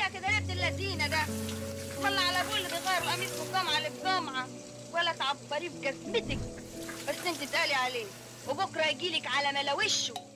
عليها كده ليه ابن اللذينه ده؟ والله على ابوه اللي بيغير القميص من جمعه لجمعه، ولا تعبريه بجزمتك. بس انت تقالي عليه وبكره يجيلك على ملا وشه.